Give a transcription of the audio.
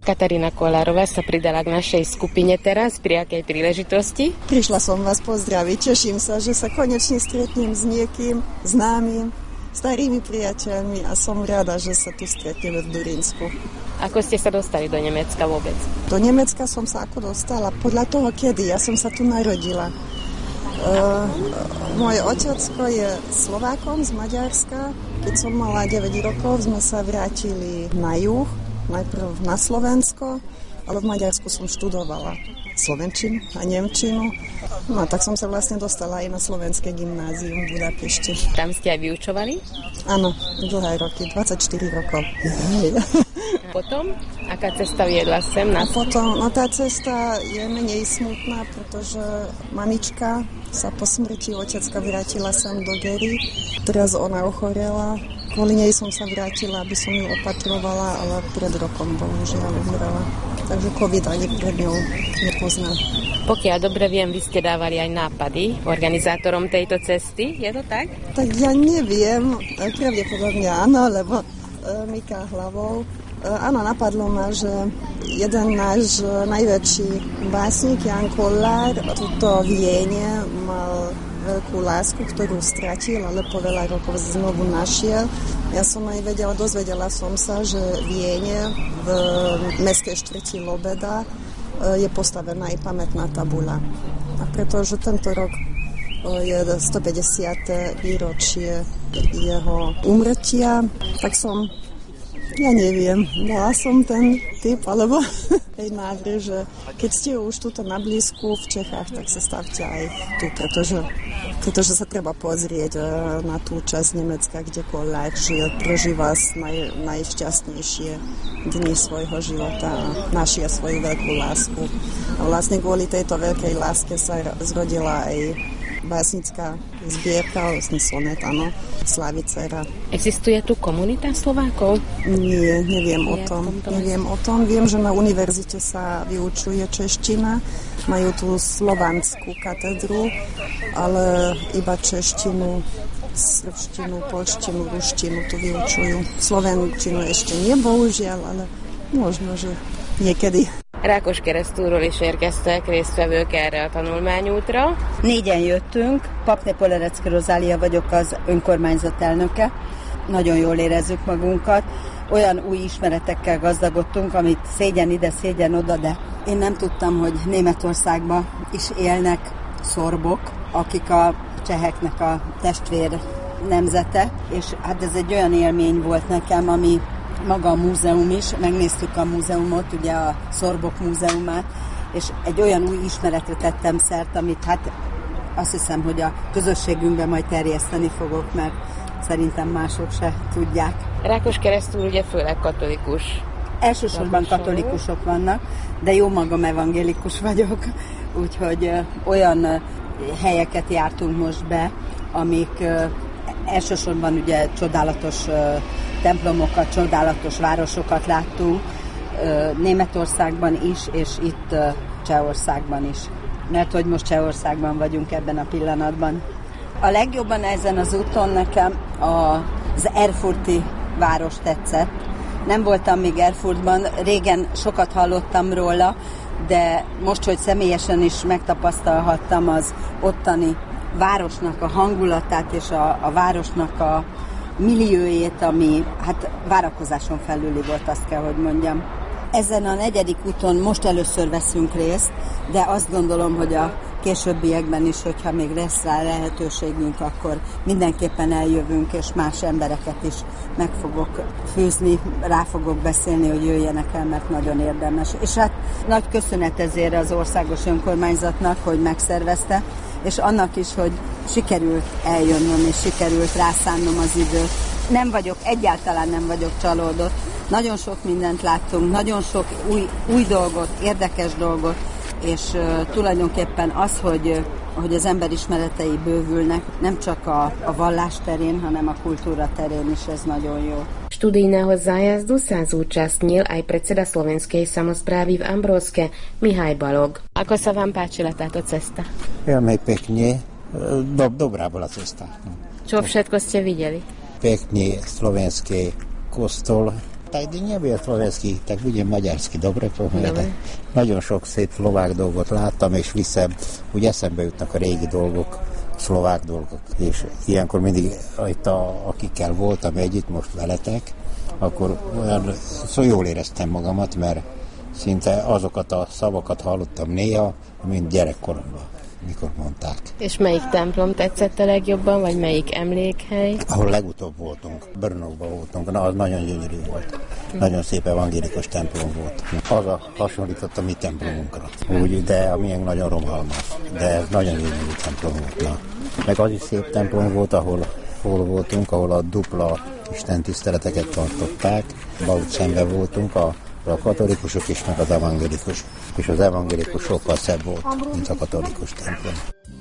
Katarína Kolárová sa pridala k našej skupine teraz. Pri akej príležitosti? Prišla som vás pozdraviť. Teším sa, že sa konečne stretnem s niekým známym, starými priateľmi a som rada, že sa tu stretneme v Durínsku. Ako ste sa dostali do Nemecka vôbec? Do Nemecka som sa ako dostala podľa toho, kedy. Ja som sa tu narodila. Môj otecko je Slovákom z Maďarska. Keď som mala 9 rokov, sme sa vrátili na juh, najprv na Slovensko, ale v Maďarsku som študovala slovenčinu a nemčinu. No tak som sa vlastne dostala aj na slovenské gymnázium v Budapešti. Tam ste aj vyučovali? Áno, dlhé roky, 24 rokov. Potom, aká cesta viedla sem? Potom, tá cesta je menej smutná, pretože mamička sa po smrti otecka vrátila sem do Gery. Teraz ona ochorela. Kvôli nej som sa vrátila, aby som ju opatrovala, ale pred rokom bohužiaľ umrela. Takže COVID ani pred ňou nepoznal. Pokiaľ dobre viem, vy ste dávali aj nápady organizátorom tejto cesty, je to tak? Tak ja neviem, pravdepodobne áno, lebo mýka hlavou. Áno, napadlo ma, že jeden náš najväčší básnik, Jan Kollár, tuto v Viene mal veľkú lásku, ktorú stratil, ale po veľa rokov znovu našiel. Ja som aj dozvedela som sa, že v Viene, v mestskej štvrti Lobeda, je postavená aj pamätná tabuľa. A pretože tento rok je 150. výročie jeho úmrtia, tak som, ja neviem, dala som ten tip, alebo aj návrh, že keď ste už tuto na blízku v Čechách, tak sa stavte aj tu, pretože sa treba pozrieť na tú časť Nemecka, kde Kollár žije, prežíva najšťastnejšie dni svojho života a našiel svoju veľkú lásku. A vlastne kvôli tejto veľkej láske sa zrodila aj básnická zbierka, vlastne sonet, áno, Slavicera. Existuje tu komunita Slovákov? Nie, neviem o tom. Viem, že na univerzite sa vyučuje čeština, majú tu slovanskú katedru, ale iba češtinu, srbštinu, poľštinu, ruštinu tu vyučujú. Slovenčinu ešte nie, bohužiaľ, ale možno, že niekedy. Rákos keresztúról is érkeztek résztvevők erre a tanulmányútra. 4-en jöttünk, Papné Polerecki Rozália vagyok, az önkormányzat elnöke. Nagyon jól érezzük magunkat. Olyan új ismeretekkel gazdagodtunk, amit szégyen ide, szégyen oda, de én nem tudtam, hogy Németországban is élnek szorbok, akik a cseheknek a testvér nemzete, és hát ez egy olyan élmény volt nekem, ami maga a múzeum is, megnéztük a múzeumot, ugye a Szorbok múzeumát, és egy olyan új ismeretre tettem szert, amit hát azt hiszem, hogy a közösségünkben majd terjeszteni fogok, mert szerintem mások se tudják. Rákos keresztúr ugye főleg katolikus. Elsősorban katolikusok vannak, de jó magam evangélikus vagyok, úgyhogy olyan helyeket jártunk most be, amik elsősorban ugye csodálatos templomokat, csodálatos városokat láttunk Németországban is, és itt Csehországban is. Mert hogy most Csehországban vagyunk ebben a pillanatban. A legjobban ezen az úton nekem az erfurti város tetszett. Nem voltam még Erfurtban, régen sokat hallottam róla, de most, hogy személyesen is megtapasztalhattam az ottani városnak a hangulatát és a városnak a milliójét, ami hát várakozáson felüli volt, azt kell, hogy mondjam. Ezen a 4. úton most először veszünk részt, de azt gondolom, hogy a későbbiekben is, hogyha még lesz rá lehetőségünk, akkor mindenképpen eljövünk, és más embereket is meg fogok főzni, rá fogok beszélni, hogy jöjjenek el, mert nagyon érdemes. És hát nagy köszönet ezért az országos önkormányzatnak, hogy megszervezte, és annak is, hogy sikerült eljönnöm, és sikerült rászánnom az időt. Egyáltalán nem vagyok csalódott. Nagyon sok mindent láttunk, nagyon sok új dolgot, érdekes dolgot, és tulajdonképpen az, hogy az ember ismeretei bővülnek, nem csak a vallás terén, hanem a kultúra terén is, ez nagyon jó. Študijného zájazdu sa zúčastnil aj predseda slovenskej samosprávy v Ambrózke, Mihaj Balog. Ako sa vám páčila táto cesta? Veľmi pekne, dobrá bola cesta. Čo všetko ste videli? Pekný slovenský kostol, tak nie wiem, szlowenski, tak budem magyarski, dobre povedať. Nagyon sok szép szlovák dolgot láttam, és úgy eszembe jutnak a régi dolgok, szlovák dolgok. És ilyenkor mindig itt akikkel voltam együtt, most veletek, akkor olyan jól éreztem magamat, mert szinte azokat a szavakat hallottam néha, mint gyerekkoromban, mikor mondták. És melyik templom tetszett a legjobban, vagy melyik emlékhely? Ahol legutóbb voltunk, Brnóban voltunk, na az nagyon gyönyörű volt. Nagyon szép evangélikus templom volt. Az hasonlított a mi templomunkra. Úgy, de a miénk nagyon romalmas. De ez nagyon gyönyörű templom volt. Na. Meg az is szép templom volt, ahol voltunk, ahol a dupla istentiszteleteket tartották. Bautzemben voltunk, a katolikusok is, meg az evangélikus. És az evangélikus sokkal szebb volt, mint a katolikus templom.